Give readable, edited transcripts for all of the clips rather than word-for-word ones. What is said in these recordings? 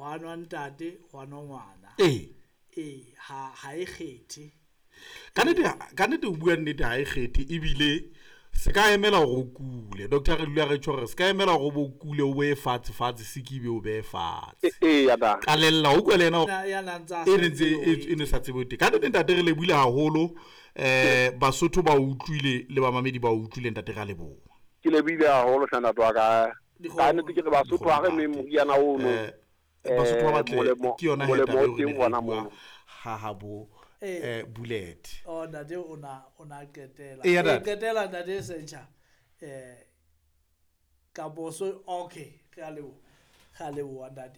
hwa ntate hwa ngwana ha e kgethe ka nete o bua nnete ha e kgethe ebile se ka emela go kule doctor re dula re tshore se ka emela go bo kule o be fatshe se kibe o be fatshe ya da ka lella o kwele na ya nantsa e ne sa tsebote ka nete ntate re le bule haholo Basotho ba utlwile le ba mamedi ba utlwile ntate ga le bo ke le bile haholo sana twa ka nete ke Basotho ha re me moriana o no Basotho ba batle ke yona heta re teng bona mo ha bo bullet ntate ona ketela ntate sencha ka boso okay ga le wa ntate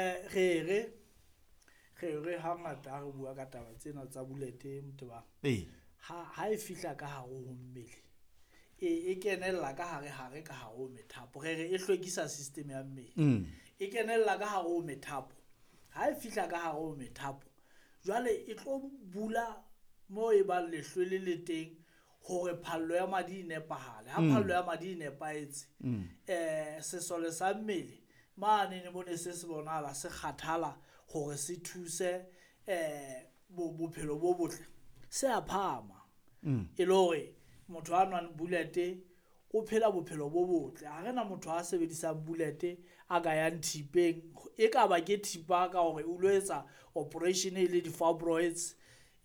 re hangata re bua ka taba tsena tsa bullet moteba ha e fihla ka hare ho mmele e kenella ka hare ka hare ho methapo re e hlwekisa system ya mmele e kenella ka hare ho methapo ha e fihla ka hare ho methapo jwale e tlo bula mo e ba lehlwele le teng hore phallo ya madi e nepahale ha phallo ya madi e nepaetse sesole sa mmele mane ne bone se bonala se kgathala hore se thuse bophelo bo botle se a phama e le hore motho a nwang bullet o phela bophelo bo botle ha rena motho a sebedisang bullet a ga yang thipeng e ka ba ke thipa ka hore o lo etsa operation le di-fibroids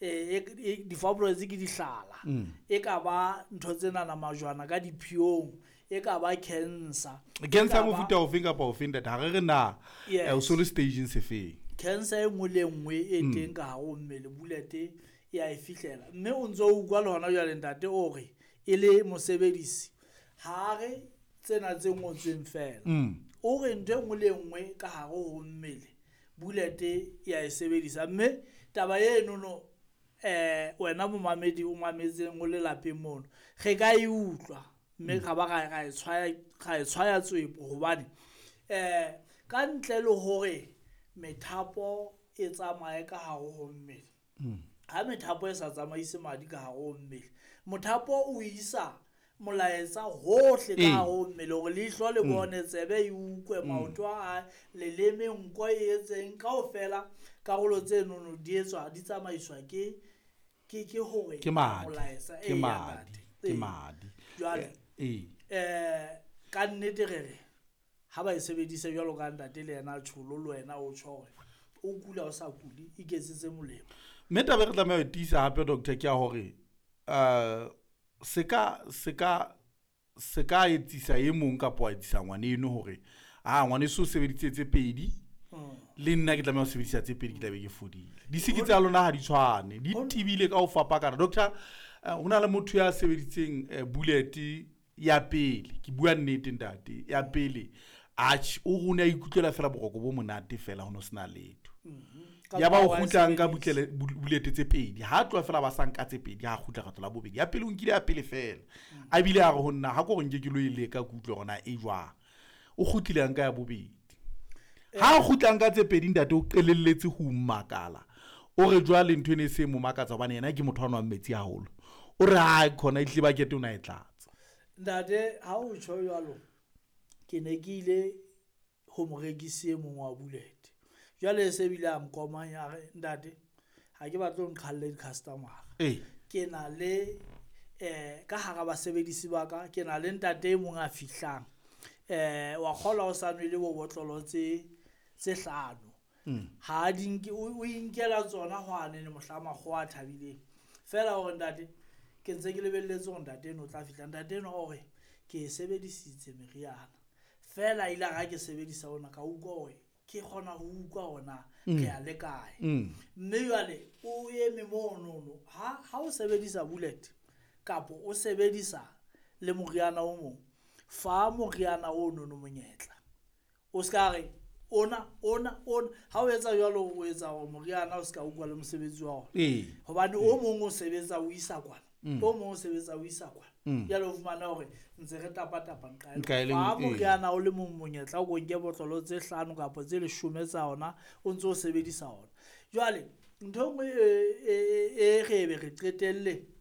ke dihlala e ka ba ntho tsena na majwana ka diphiong e ka ba cancer mo futa o finga pa o finda ha re na o solo staging se fe cancer e ngwe le ngwe e teng ka ha o mmele bullet e a e fihlela mme o ntso o kwa le hona jwa le ntate o re e le mosebedisi hare tsena tse ngotsweng fela o re ntwe ngwe le ngwe ka hare ho mmele bullet ya e sebedisa mme taba eno no wena momamedi o mametseng o le lapeng mono ge ka e utlwa mme ga ba ga e tshwaya tswepo hobane ka ntle le hore methapo e tsamaye ka hare ho mmele ha methapo e sa tsamaise madi ka hare ho mmele mothapo o isa molaetsa hohle ka hare ho mmele hore leihlo le bone tsebe e ukwe maoto a leleme nko e etseng kaofela karolo tse nono di etswa di tsamaiswa ke hore molaetsa ke madi jwale ka nnete re ha ba e sebedisa jwalo ka ntate le yena tsholo le wena o tshore o kula o sa kuli iketsetse molemo mme tabe re tlameha ho tisa hape doctor ke ya hore se ka etsisa e mong ka poa etsisa ngwane eno hore ngwane se o sebeditse tse pedi le nna ke tlameha ho sebedisa tse pedi ke tlabe ke fodile di siki tsa lona ha di tshwane di tibile ka o fapa kana doctor hona le motho ya sebeditseng bullet ya pele ke bua nnete ntate ya pele o rona ikutlela fela boroko bo monate fela hono sena letho ya ba o khutlang ka bullet tse pedi ha tloa fela ba sanka tse pedi ha khutla ka tlola bobedi ya pele o nkile ya pele fela a bile a re ho nna ha go nke ke lo ile ka kutlwa gona e jwa o khutlile nka ya bobedi ha o khutlang ka tse pedi ntate o qelelletse ho makala o re jwa le ntwe ne se mo makatsa bana yena ke motho wa nwa metsi haholo o re ha khona ithle ba kete ona e tlatsa ntate ha o tsho yalo ke ne ke ile ho morekisi e mong wa bullet jwale se bile a mkomanya re ntate ha ke batlo nqhalle di-customer ke na le ka hara basebedisi ba ka ke na le ntate e mong a fihlang wa khola o sa nwele bo botlolo tse hlano ha dinki o inkela tsona hwane ne mohlama go a thabile fela hore ntate ke ntse ke lebelletse hore ntate no tla fihla ntate no hore ke e sebedisitse meriana fela ile ga ke sebedisa ona ka utlwa hore ke gona ho utlwa ona ke ya le kae mme jwale o eme mono ha o sebedisa bullet kapo o sebedisa le moriana o mong fa moriana o no monyetla o ska re ona ha o etsa jwalo o etsa hore moriana o ska utlwa le mosebetsi wa ona hobane o mong o sebetsa o isa kwana o mong o sebetsa o isa kwana jalo o fumana hore ntse re tapa nqaele fa moriana o le mong monyetla o go nke botlolo tse 5 kapo tse 10 tsa ona o ntse o sebedisa ona jwale ntho ngwe e re qetelle